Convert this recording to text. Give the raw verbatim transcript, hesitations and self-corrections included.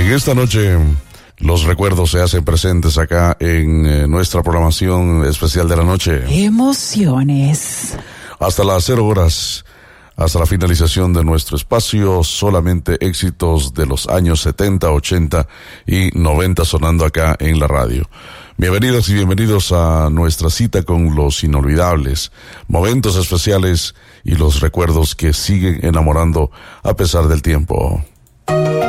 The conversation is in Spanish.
En esta noche los recuerdos se hacen presentes acá en eh, nuestra programación especial de la noche. Emociones. Hasta las cero horas, hasta la finalización de nuestro espacio, solamente éxitos de los años setenta, ochenta y noventa sonando acá en la radio. Bienvenidas y bienvenidos a nuestra cita con los inolvidables, momentos especiales y los recuerdos que siguen enamorando a pesar del tiempo.